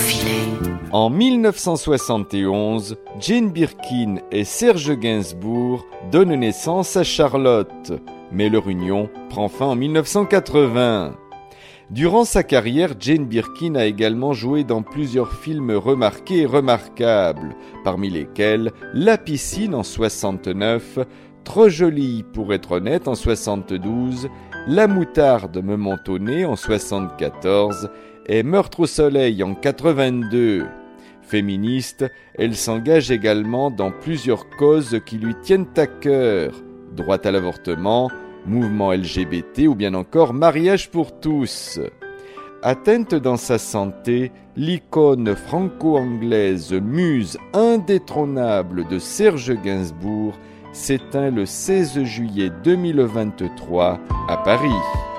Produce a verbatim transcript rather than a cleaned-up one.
filet. En mille neuf cent soixante et onze, Jane Birkin et Serge Gainsbourg donnent naissance à Charlotte, mais leur union prend fin en mille neuf cent quatre-vingts. Durant sa carrière, Jane Birkin a également joué dans plusieurs films remarqués et remarquables, parmi lesquels La piscine en soixante-neuf, Trop jolie pour être honnête en soixante-douze, La moutarde me monte au nez en soixante-quatorze et Meurtre au soleil en quatre-vingt-deux. Féministe, elle s'engage également dans plusieurs causes qui lui tiennent à cœur, droit à l'avortement, mouvement L G B T ou bien encore mariage pour tous. Atteinte dans sa santé, l'icône franco-anglaise muse indétrônable de Serge Gainsbourg s'éteint le seize juillet deux mille vingt-trois à Paris.